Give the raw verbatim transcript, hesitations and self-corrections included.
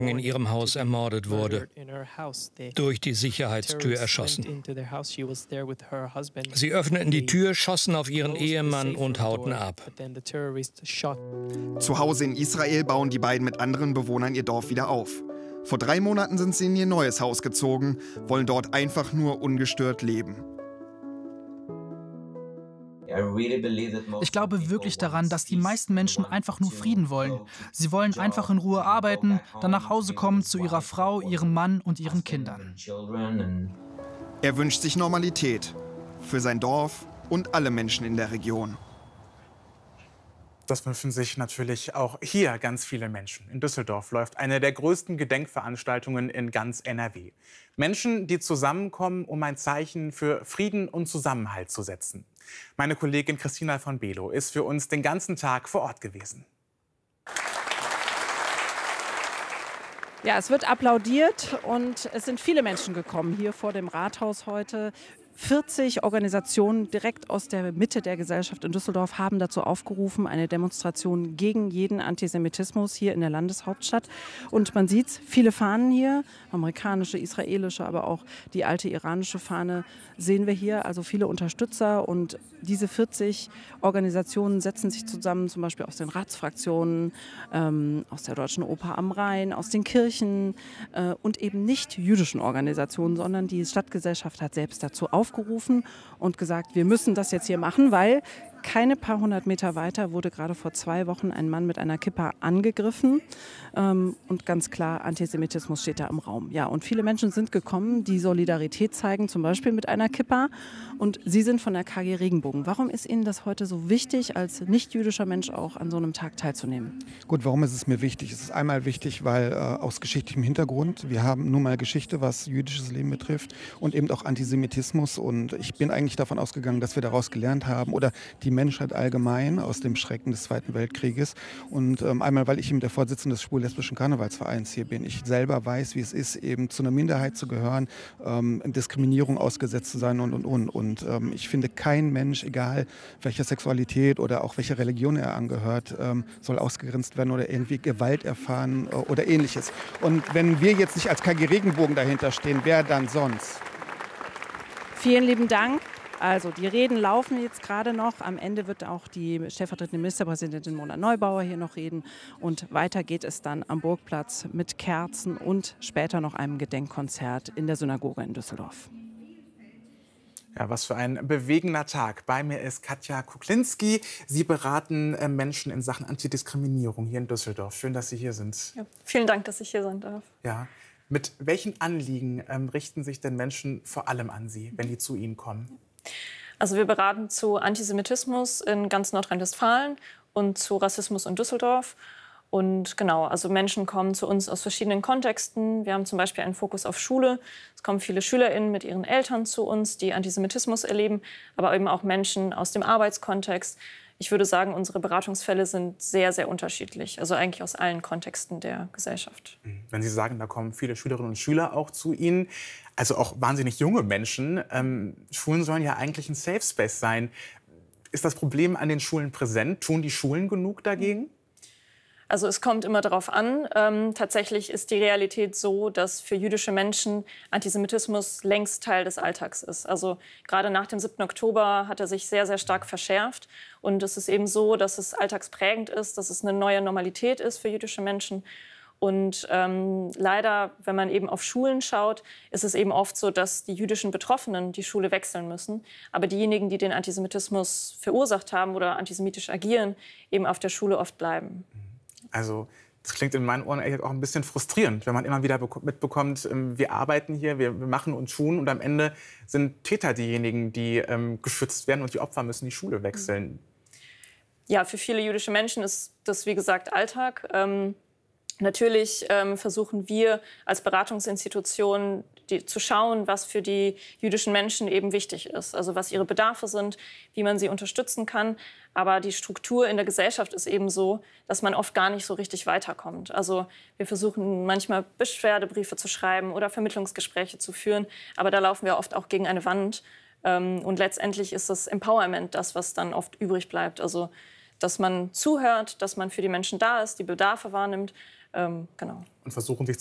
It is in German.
in ihrem Haus ermordet wurde, durch die Sicherheitstür erschossen. Sie öffneten die Tür, schossen auf ihren Ehemann und hauten ab. Zu Hause in Israel bauen die beiden mit anderen Bewohnern ihr Dorf wieder auf. Vor drei Monaten sind sie in ihr neues Haus gezogen, wollen dort einfach nur ungestört leben. Ich glaube wirklich daran, dass die meisten Menschen einfach nur Frieden wollen. Sie wollen einfach in Ruhe arbeiten, dann nach Hause kommen zu ihrer Frau, ihrem Mann und ihren Kindern. Er wünscht sich Normalität für sein Dorf und alle Menschen in der Region. Das wünschen sich natürlich auch hier ganz viele Menschen. In Düsseldorf läuft eine der größten Gedenkveranstaltungen in ganz N R W. Menschen, die zusammenkommen, um ein Zeichen für Frieden und Zusammenhalt zu setzen. Meine Kollegin Christina von Below ist für uns den ganzen Tag vor Ort gewesen. Ja, es wird applaudiert und es sind viele Menschen gekommen hier vor dem Rathaus heute. vierzig Organisationen direkt aus der Mitte der Gesellschaft in Düsseldorf haben dazu aufgerufen, eine Demonstration gegen jeden Antisemitismus hier in der Landeshauptstadt. Und man sieht viele Fahnen hier, amerikanische, israelische, aber auch die alte iranische Fahne sehen wir hier. Also viele Unterstützer, und diese vierzig Organisationen setzen sich zusammen, zum Beispiel aus den Ratsfraktionen, ähm, aus der Deutschen Oper am Rhein, aus den Kirchen äh, und eben nicht jüdischen Organisationen, sondern die Stadtgesellschaft hat selbst dazu aufgerufen. aufgerufen und gesagt, wir müssen das jetzt hier machen, weil keine paar hundert Meter weiter wurde gerade vor zwei Wochen ein Mann mit einer Kippa angegriffen. Ähm, und ganz klar, Antisemitismus steht da im Raum. Ja, und viele Menschen sind gekommen, die Solidarität zeigen, zum Beispiel mit einer Kippa. Und Sie sind von der K G Regenbogen. Warum ist Ihnen das heute so wichtig, als nicht-jüdischer Mensch auch an so einem Tag teilzunehmen? Gut, warum ist es mir wichtig? Es ist einmal wichtig, weil äh, aus geschichtlichem Hintergrund, wir haben nun mal Geschichte, was jüdisches Leben betrifft, und eben auch Antisemitismus. Und ich bin eigentlich davon ausgegangen, dass wir daraus gelernt haben, oder die Menschheit allgemein aus dem Schrecken des Zweiten Weltkrieges. Und ähm, einmal, weil ich eben der Vorsitzende des schwul-lesbischen Karnevalsvereins hier bin. Ich selber weiß, wie es ist, eben zu einer Minderheit zu gehören, ähm, Diskriminierung ausgesetzt zu sein und, und, und. Und ähm, ich finde, kein Mensch, egal welcher Sexualität oder auch welcher Religion er angehört, ähm, soll ausgegrenzt werden oder irgendwie Gewalt erfahren äh, oder Ähnliches. Und wenn wir jetzt nicht als K G Regenbogen dahinter stehen, wer dann sonst? Vielen lieben Dank. Also die Reden laufen jetzt gerade noch. Am Ende wird auch die stellvertretende Ministerpräsidentin Mona Neubauer hier noch reden. Und weiter geht es dann am Burgplatz mit Kerzen und später noch einem Gedenkkonzert in der Synagoge in Düsseldorf. Ja, was für ein bewegender Tag. Bei mir ist Katja Kuklinski. Sie beraten äh, Menschen in Sachen Antidiskriminierung hier in Düsseldorf. Schön, dass Sie hier sind. Ja, vielen Dank, dass ich hier sein darf. Ja. Mit welchen Anliegen ähm, richten sich denn Menschen vor allem an Sie, wenn die zu Ihnen kommen? Also wir beraten zu Antisemitismus in ganz Nordrhein-Westfalen und zu Rassismus in Düsseldorf. Und genau, also Menschen kommen zu uns aus verschiedenen Kontexten. Wir haben zum Beispiel einen Fokus auf Schule. Es kommen viele SchülerInnen mit ihren Eltern zu uns, die Antisemitismus erleben, aber eben auch Menschen aus dem Arbeitskontext. Ich würde sagen, unsere Beratungsfälle sind sehr, sehr unterschiedlich. Also eigentlich aus allen Kontexten der Gesellschaft. Wenn Sie sagen, da kommen viele Schülerinnen und Schüler auch zu Ihnen, also auch wahnsinnig junge Menschen. Ähm, Schulen sollen ja eigentlich ein Safe Space sein. Ist das Problem an den Schulen präsent? Tun die Schulen genug dagegen? Also es kommt immer darauf an. Ähm, tatsächlich ist die Realität so, dass für jüdische Menschen Antisemitismus längst Teil des Alltags ist. Also gerade nach dem siebten Oktober hat er sich sehr, sehr stark verschärft. Und es ist eben so, dass es alltagsprägend ist, dass es eine neue Normalität ist für jüdische Menschen. Und ähm, leider, wenn man eben auf Schulen schaut, ist es eben oft so, dass die jüdischen Betroffenen die Schule wechseln müssen. Aber diejenigen, die den Antisemitismus verursacht haben oder antisemitisch agieren, eben auf der Schule oft bleiben. Also das klingt in meinen Ohren auch ein bisschen frustrierend, wenn man immer wieder mitbekommt, wir arbeiten hier, wir machen uns Schulen und am Ende sind Täter diejenigen, die ähm, geschützt werden und die Opfer müssen die Schule wechseln. Ja, für viele jüdische Menschen ist das, wie gesagt, Alltag. Ähm, natürlich ähm, versuchen wir als Beratungsinstitution die, zu schauen, was für die jüdischen Menschen eben wichtig ist. Also was ihre Bedarfe sind, wie man sie unterstützen kann. Aber die Struktur in der Gesellschaft ist eben so, dass man oft gar nicht so richtig weiterkommt. Also wir versuchen manchmal Beschwerdebriefe zu schreiben oder Vermittlungsgespräche zu führen. Aber da laufen wir oft auch gegen eine Wand. Und letztendlich ist das Empowerment das, was dann oft übrig bleibt. Also dass man zuhört, dass man für die Menschen da ist, die Bedarfe wahrnimmt, Ähm, genau. Und versuchen sich